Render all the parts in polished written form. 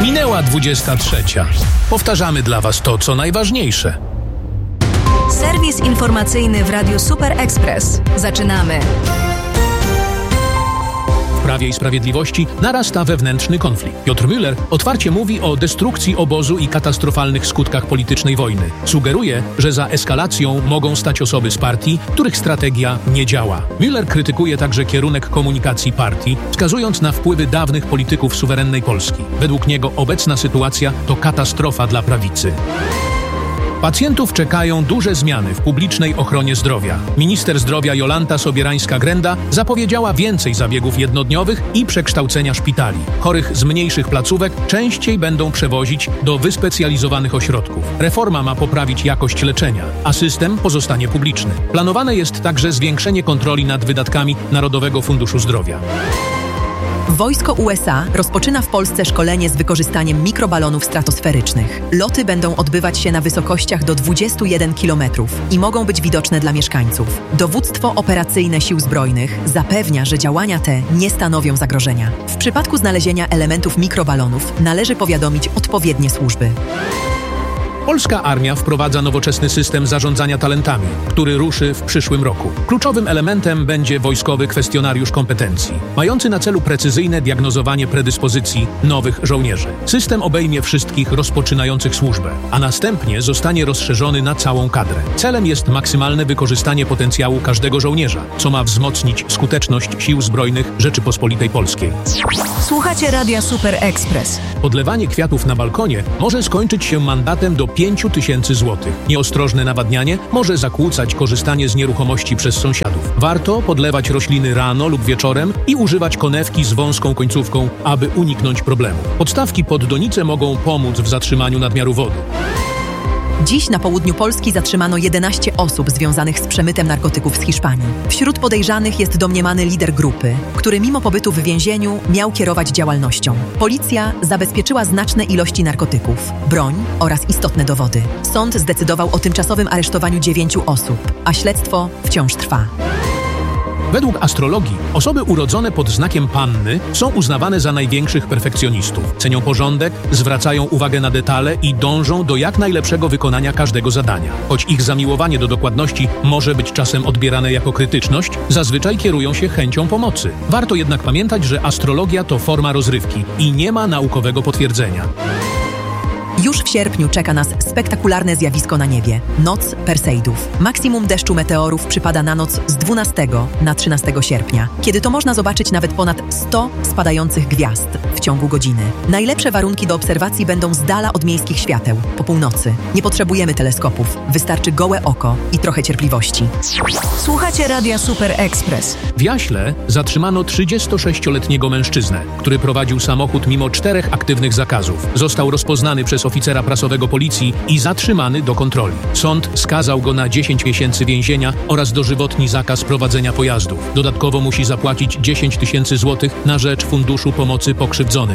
Minęła 23. Powtarzamy dla Was to, co najważniejsze. Serwis informacyjny w Radiu Super Express. Zaczynamy. W Prawie i Sprawiedliwości narasta wewnętrzny konflikt. Piotr Müller otwarcie mówi o destrukcji obozu i katastrofalnych skutkach politycznej wojny. Sugeruje, że za eskalacją mogą stać osoby z partii, których strategia nie działa. Müller krytykuje także kierunek komunikacji partii, wskazując na wpływy dawnych polityków suwerennej Polski. Według niego obecna sytuacja to katastrofa dla prawicy. Pacjentów czekają duże zmiany w publicznej ochronie zdrowia. Minister zdrowia Jolanta Sobierańska-Grenda zapowiedziała więcej zabiegów jednodniowych i przekształcenia szpitali. Chorych z mniejszych placówek częściej będą przewozić do wyspecjalizowanych ośrodków. Reforma ma poprawić jakość leczenia, a system pozostanie publiczny. Planowane jest także zwiększenie kontroli nad wydatkami Narodowego Funduszu Zdrowia. Wojsko USA rozpoczyna w Polsce szkolenie z wykorzystaniem mikrobalonów stratosferycznych. Loty będą odbywać się na wysokościach do 21 km i mogą być widoczne dla mieszkańców. Dowództwo operacyjne Sił Zbrojnych zapewnia, że działania te nie stanowią zagrożenia. W przypadku znalezienia elementów mikrobalonów należy powiadomić odpowiednie służby. Polska armia wprowadza nowoczesny system zarządzania talentami, który ruszy w przyszłym roku. Kluczowym elementem będzie wojskowy kwestionariusz kompetencji, mający na celu precyzyjne diagnozowanie predyspozycji nowych żołnierzy. System obejmie wszystkich rozpoczynających służbę, a następnie zostanie rozszerzony na całą kadrę. Celem jest maksymalne wykorzystanie potencjału każdego żołnierza, co ma wzmocnić skuteczność Sił Zbrojnych Rzeczypospolitej Polskiej. Słuchacie Radia Super Express. Podlewanie kwiatów na balkonie może skończyć się mandatem do 5000 zł. Nieostrożne nawadnianie może zakłócać korzystanie z nieruchomości przez sąsiadów. Warto podlewać rośliny rano lub wieczorem i używać konewki z wąską końcówką, aby uniknąć problemu. Podstawki pod donicę mogą pomóc w zatrzymaniu nadmiaru wody. Dziś na południu Polski zatrzymano 11 osób związanych z przemytem narkotyków z Hiszpanii. Wśród podejrzanych jest domniemany lider grupy, który mimo pobytu w więzieniu miał kierować działalnością. Policja zabezpieczyła znaczne ilości narkotyków, broń oraz istotne dowody. Sąd zdecydował o tymczasowym aresztowaniu 9 osób, a śledztwo wciąż trwa. Według astrologii osoby urodzone pod znakiem Panny są uznawane za największych perfekcjonistów. Cenią porządek, zwracają uwagę na detale i dążą do jak najlepszego wykonania każdego zadania. Choć ich zamiłowanie do dokładności może być czasem odbierane jako krytyczność, zazwyczaj kierują się chęcią pomocy. Warto jednak pamiętać, że astrologia to forma rozrywki i nie ma naukowego potwierdzenia. Już w sierpniu czeka nas spektakularne zjawisko na niebie – Noc Perseidów. Maksimum deszczu meteorów przypada na noc z 12 na 13 sierpnia, kiedy to można zobaczyć nawet ponad 100 spadających gwiazd w ciągu godziny. Najlepsze warunki do obserwacji będą z dala od miejskich świateł, po północy. Nie potrzebujemy teleskopów, wystarczy gołe oko i trochę cierpliwości. Słuchacie Radia Super Express. W Jaśle zatrzymano 36-letniego mężczyznę, który prowadził samochód mimo 4 aktywnych zakazów. Został rozpoznany przez oficera prasowego policji i zatrzymany do kontroli. Sąd skazał go na 10 miesięcy więzienia oraz dożywotni zakaz prowadzenia pojazdów. Dodatkowo musi zapłacić 10 000 złotych na rzecz Funduszu Pomocy Pokrzywdzonym.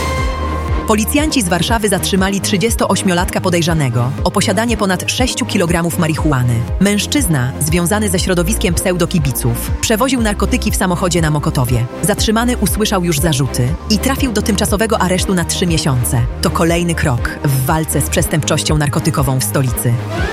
Policjanci z Warszawy zatrzymali 38-latka podejrzanego o posiadanie ponad 6 kg marihuany. Mężczyzna, związany ze środowiskiem pseudokibiców, przewoził narkotyki w samochodzie na Mokotowie. Zatrzymany usłyszał już zarzuty i trafił do tymczasowego aresztu na 3 miesiące. To kolejny krok w walce z przestępczością narkotykową w stolicy.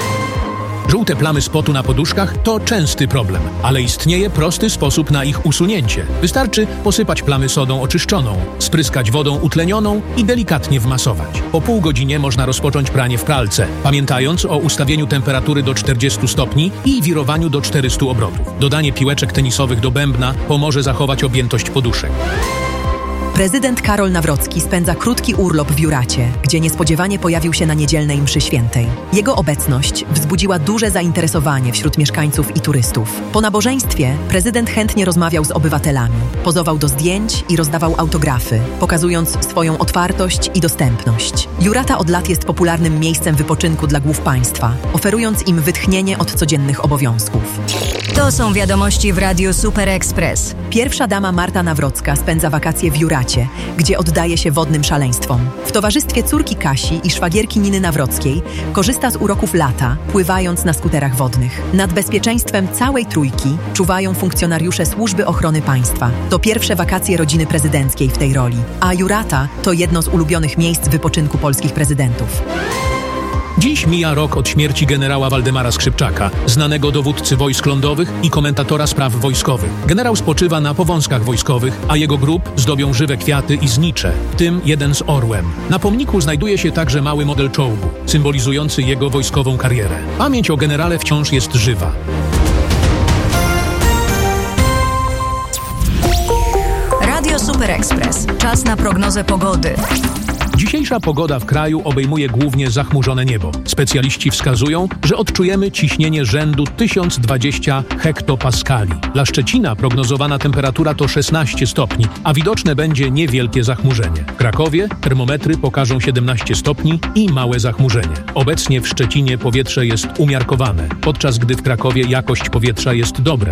Żółte plamy z potu na poduszkach to częsty problem, ale istnieje prosty sposób na ich usunięcie. Wystarczy posypać plamy sodą oczyszczoną, spryskać wodą utlenioną i delikatnie wmasować. Po pół godzinie można rozpocząć pranie w pralce, pamiętając o ustawieniu temperatury do 40 stopni i wirowaniu do 400 obrotów. Dodanie piłeczek tenisowych do bębna pomoże zachować objętość poduszek. Prezydent Karol Nawrocki spędza krótki urlop w Juracie, gdzie niespodziewanie pojawił się na niedzielnej mszy świętej. Jego obecność wzbudziła duże zainteresowanie wśród mieszkańców i turystów. Po nabożeństwie prezydent chętnie rozmawiał z obywatelami, pozował do zdjęć i rozdawał autografy, pokazując swoją otwartość i dostępność. Jurata od lat jest popularnym miejscem wypoczynku dla głów państwa, oferując im wytchnienie od codziennych obowiązków. To są wiadomości w Radiu Super Express. Pierwsza dama Marta Nawrocka spędza wakacje w Juracie, Juracie, gdzie oddaje się wodnym szaleństwom. W towarzystwie córki Kasi i szwagierki Niny Nawrockiej korzysta z uroków lata, pływając na skuterach wodnych. Nad bezpieczeństwem całej trójki czuwają funkcjonariusze Służby Ochrony Państwa. To pierwsze wakacje rodziny prezydenckiej w tej roli, a Jurata to jedno z ulubionych miejsc wypoczynku polskich prezydentów. Dziś mija rok od śmierci generała Waldemara Skrzypczaka, znanego dowódcy wojsk lądowych i komentatora spraw wojskowych. Generał spoczywa na powązkach wojskowych, a jego grób zdobią żywe kwiaty i znicze, w tym jeden z orłem. Na pomniku znajduje się także mały model czołgu, symbolizujący jego wojskową karierę. Pamięć o generale wciąż jest żywa. Radio Super Express. Czas na prognozę pogody. Dzisiejsza pogoda w kraju obejmuje głównie zachmurzone niebo. Specjaliści wskazują, że odczujemy ciśnienie rzędu 1020 hektopaskali. Dla Szczecina prognozowana temperatura to 16 stopni, a widoczne będzie niewielkie zachmurzenie. W Krakowie termometry pokażą 17 stopni i małe zachmurzenie. Obecnie w Szczecinie powietrze jest umiarkowane, podczas gdy w Krakowie jakość powietrza jest dobre.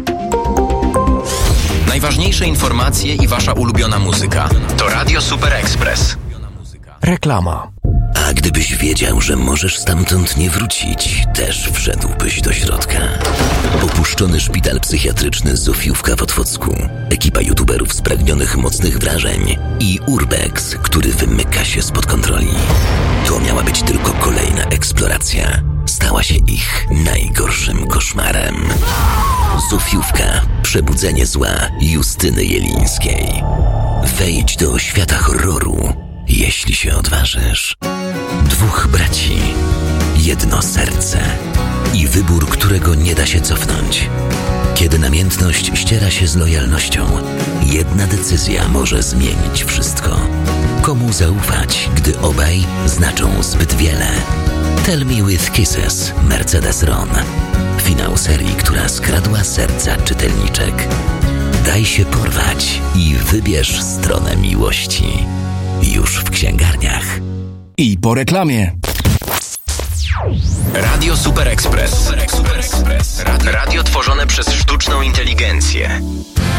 Najważniejsze informacje i wasza ulubiona muzyka to Radio Super Express. Reklama. A gdybyś wiedział, że możesz stamtąd nie wrócić, też wszedłbyś do środka. Opuszczony szpital psychiatryczny Zofiówka w Otwocku, ekipa youtuberów spragnionych mocnych wrażeń i Urbex, który wymyka się spod kontroli. To miała być tylko kolejna eksploracja. Stała się ich najgorszym koszmarem. Zofiówka. Przebudzenie zła Justyny Jelińskiej. Wejdź do świata horroru, jeśli się odważysz. Dwóch braci, jedno serce i wybór, którego nie da się cofnąć. Kiedy namiętność ściera się z lojalnością, jedna decyzja może zmienić wszystko. Komu zaufać, gdy obaj znaczą zbyt wiele? Tell Me With Kisses, Mercedes Ron. Finał serii, która skradła serca czytelniczek. Daj się porwać i wybierz stronę miłości. Już w księgarniach. I po reklamie. Radio Super Express. Radio tworzone przez sztuczną inteligencję.